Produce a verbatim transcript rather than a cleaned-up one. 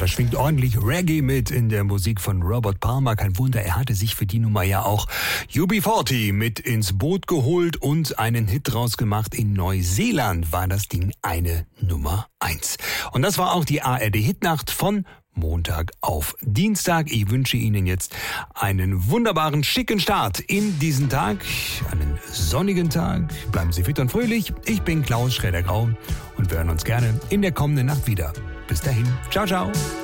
da schwingt ordentlich Reggae mit in der Musik von Robert Palmer. Kein Wunder, er hatte sich für die Nummer ja auch U B vierzig mit ins Boot geholt und einen Hit draus gemacht. In Neuseeland war das Ding eine Nummer eins. Und das war auch die A R D-Hitnacht von Montag auf Dienstag. Ich wünsche Ihnen jetzt einen wunderbaren, schicken Start in diesen Tag, einen sonnigen Tag. Bleiben Sie fit und fröhlich. Ich bin Klaus Schräder-Grau und wir hören uns gerne in der kommenden Nacht wieder. Bis dahin. Ciao, ciao.